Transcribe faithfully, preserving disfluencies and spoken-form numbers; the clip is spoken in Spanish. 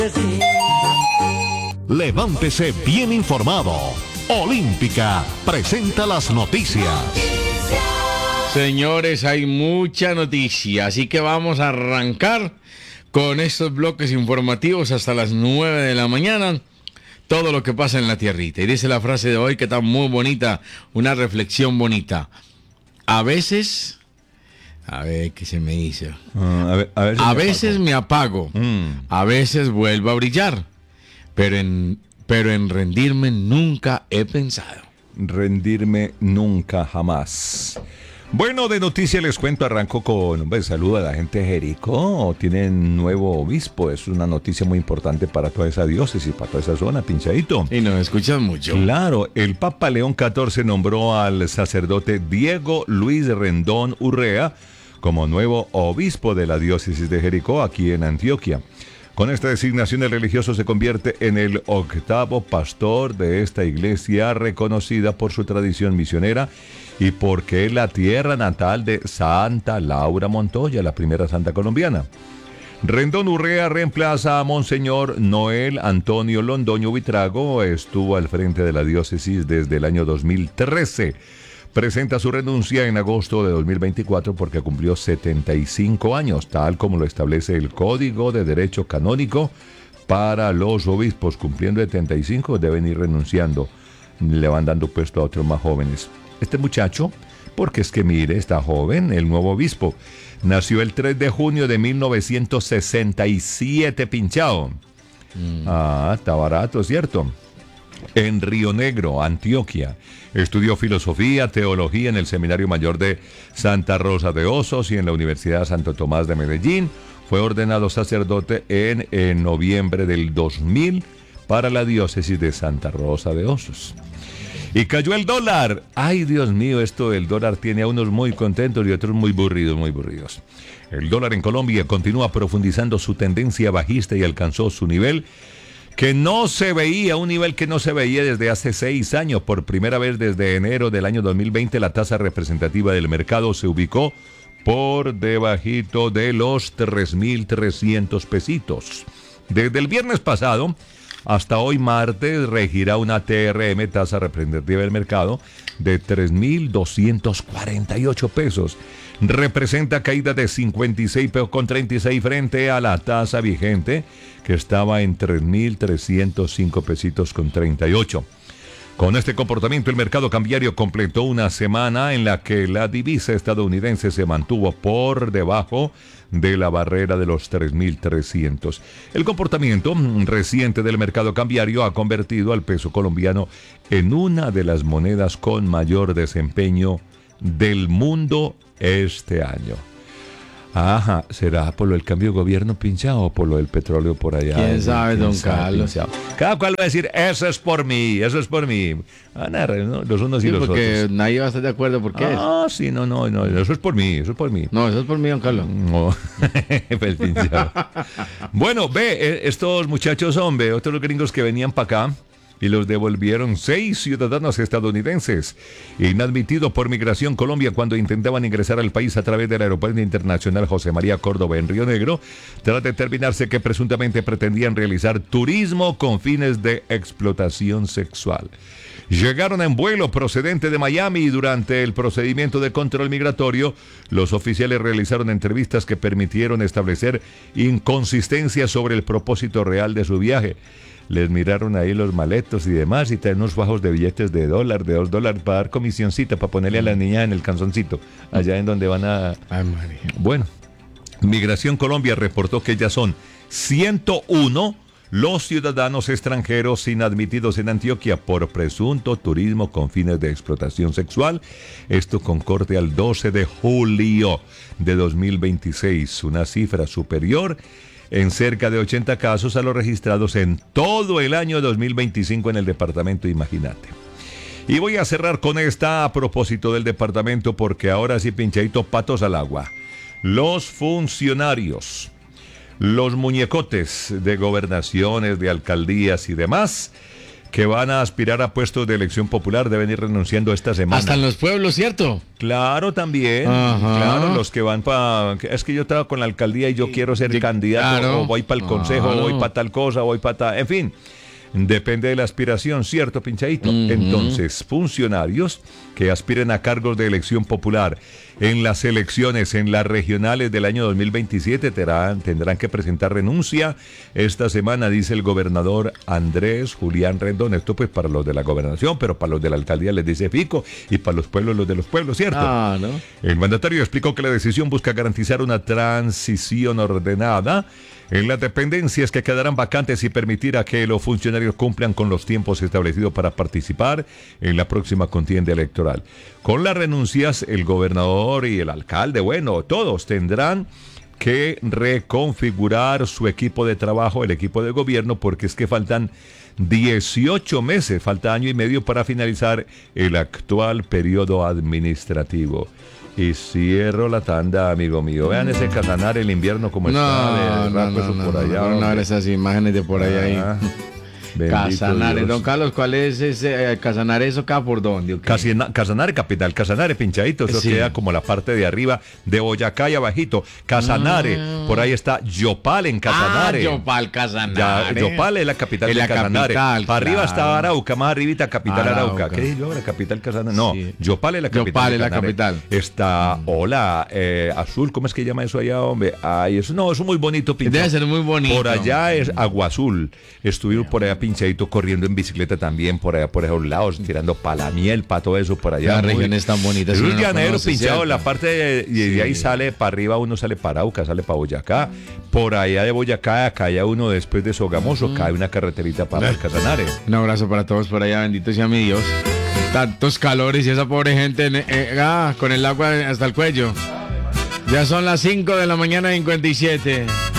Levántese bien informado. Olímpica presenta las noticias. Señores, hay mucha noticia, así que vamos a arrancar con estos bloques informativos hasta las nueve de la mañana. Todo lo que pasa en la tierrita. Y dice la frase de hoy que está muy bonita, una reflexión bonita. A veces... A ver, ¿qué se me dice? Uh, a, ver, a, ver si a me veces apago. me apago, mm. a veces vuelvo a brillar, pero en, pero en rendirme nunca he pensado. Rendirme nunca, jamás. Bueno, de noticias les cuento, arranco con un saludo a la gente de Jericó. Tienen nuevo obispo, es una noticia muy importante para toda esa diócesis, para toda esa zona, pinchadito. Y nos escuchan mucho. Claro, el Papa León catorce nombró al sacerdote Diego Luis Rendón Urrea como nuevo obispo de la diócesis de Jericó, aquí en Antioquia. Con esta designación, el religioso se convierte en el octavo pastor de esta iglesia, reconocida por su tradición misionera y porque es la tierra natal de Santa Laura Montoya, la primera santa colombiana. Rendón Urrea reemplaza a Monseñor Noel Antonio Londoño Buitrago, estuvo al frente de la diócesis desde el año dos mil trece. Presenta su renuncia en agosto de dos mil veinticuatro porque cumplió setenta y cinco años, tal como lo establece el Código de Derecho Canónico para los obispos. Cumpliendo setenta y cinco deben ir renunciando, le van dando puesto a otros más jóvenes. Este muchacho, porque es que mire, está joven, el nuevo obispo, nació el tres de junio de mil novecientos sesenta y siete, pinchado. Mm. Ah, está barato, ¿cierto? En Río Negro, Antioquia. Estudió filosofía, teología en el Seminario Mayor de Santa Rosa de Osos y en la Universidad Santo Tomás de Medellín. Fue ordenado sacerdote en, en noviembre del dos mil para la diócesis de Santa Rosa de Osos. Y cayó el dólar. Ay, Dios mío, esto del dólar tiene a unos muy contentos y otros muy aburridos, muy aburridos. El dólar en Colombia continúa profundizando su tendencia bajista y alcanzó su nivel que no se veía, un nivel que no se veía desde hace seis años. Por primera vez desde enero del año dos mil veinte, la tasa representativa del mercado se ubicó por debajito de los tres mil trescientos pesitos. Desde el viernes pasado hasta hoy martes regirá una T R M, tasa representativa del mercado, de tres mil doscientos cuarenta y ocho pesos. Representa caída de cincuenta y seis con treinta y seis frente a la tasa vigente, que estaba en tres mil trescientos cinco pesitos con treinta y ocho. Con este comportamiento, el mercado cambiario completó una semana en la que la divisa estadounidense se mantuvo por debajo de la barrera de los tres mil trescientos. El comportamiento reciente del mercado cambiario ha convertido al peso colombiano en una de las monedas con mayor desempeño del mundo este año. Ajá, ¿será por lo del cambio de gobierno, pinchado, o por lo del petróleo por allá? ¿Quién sabe, don Carlos? Pinchado. Cada cual va a decir, eso es por mí, eso es por mí. Ah, nada, ¿no? Los unos y sí, los porque otros. Nadie va a estar de acuerdo, ¿por qué? Ah, sí, no, no, no, eso es por mí, eso es por mí. No, eso es por mí, don Carlos. No, pues, pinchado. Bueno, ve, estos muchachos son, ve, otros gringos que venían para acá, y los devolvieron seis ciudadanos estadounidenses, inadmitidos por Migración Colombia cuando intentaban ingresar al país a través del Aeropuerto Internacional José María Córdoba en Río Negro, tras determinarse que presuntamente pretendían realizar turismo con fines de explotación sexual. Llegaron en vuelo procedente de Miami y durante el procedimiento de control migratorio, los oficiales realizaron entrevistas que permitieron establecer inconsistencias sobre el propósito real de su viaje. Les miraron ahí los maletos y demás y traen unos fajos de billetes de dólar, de dos dólares para dar comisioncita, para ponerle a la niña en el calzoncito, allá en donde van a... Ay, María. Bueno, Migración Colombia reportó que ya son ciento uno los ciudadanos extranjeros inadmitidos en Antioquia por presunto turismo con fines de explotación sexual. Esto con corte al doce de julio de dos mil veintiséis, una cifra superior en cerca de ochenta casos a los registrados en todo el año dos mil veinticinco en el departamento, imagínate. Y voy a cerrar con esta a propósito del departamento porque ahora sí, pinchadito, patos al agua. Los funcionarios, los muñecotes de gobernaciones, de alcaldías y demás, que van a aspirar a puestos de elección popular deben ir renunciando esta semana. Hasta en los pueblos, ¿cierto? Claro, también. Ajá. Claro, los que van para... Es que yo trabajo con la alcaldía y yo quiero ser Sí, candidato, claro. o voy para el consejo, Claro. o voy para tal cosa, o voy para tal... En fin, depende de la aspiración, ¿cierto, Pinchadito? Ujú. Entonces, funcionarios que aspiren a cargos de elección popular en las elecciones, en las regionales del año dos mil veintisiete, tendrán, tendrán que presentar renuncia esta semana, dice el gobernador Andrés Julián Rendón. Esto pues para los de la gobernación, pero para los de la alcaldía les dice Fico, y para los pueblos, los de los pueblos, ¿cierto? Ah, ¿no? El mandatario explicó que la decisión busca garantizar una transición ordenada en las dependencias que quedarán vacantes y permitir a que los funcionarios cumplan con los tiempos establecidos para participar en la próxima contienda electoral. Con las renuncias, el gobernador y el alcalde, bueno, todos tendrán que reconfigurar su equipo de trabajo, el equipo de gobierno, porque es que faltan dieciocho meses, falta año y medio para finalizar el actual periodo administrativo. Y cierro la tanda, amigo mío. Vean ese Casanare, el invierno como está de No, rato no, eso no, por no, allá. no, no, hombre. esas imágenes de por allá ahí. Ah, bendito Casanare, Dios. don Carlos, ¿cuál es ese eh, Casanare? ¿Eso acá por dónde? ¿O qué? Casina- Casanare capital, Casanare pinchadito, eso Sí. queda como la parte de arriba de Boyacá y abajito. Casanare, Ah. por ahí está Yopal en Casanare. Ah, Yopal, Casanare. Ya, Yopal es la capital Es de la Casanare. capital, Para arriba claro. está Arauca, más arribita capital Arauca. Arauca. ¿Qué dije yo? La capital Casanare. No, Sí. Yopal es la capital. Yopal de es la Casanare. capital. Está Hola, eh, Azul, ¿cómo es que llama eso allá, hombre? Ay, eso no, eso es muy bonito, pinchado. Debe ser muy bonito. Por allá es Agua Azul. Estuvimos por allá pinchadito corriendo en bicicleta también, por allá por esos lados, tirando palamiel, para todo eso por allá. Las muy- regiones tan bonitas. Es uno un no llanero conoce, pinchado, ¿cierto? la parte de, y de Sí. ahí sale para arriba, uno sale para Arauca, sale para Boyacá. Por allá de Boyacá, cae uno después de Sogamoso, cae una carreterita para el Casanare. Un abrazo para todos por allá, bendito sea mi Dios. Tantos calores y esa pobre gente en- eh, ah, con el agua hasta el cuello. Ya son las cinco de la mañana cincuenta y siete.